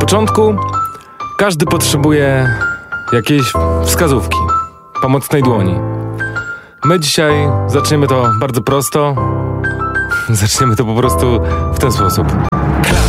początku każdy potrzebuje jakiejś wskazówki, pomocnej dłoni. My dzisiaj zaczniemy to bardzo prosto. Zaczniemy to po prostu w ten sposób.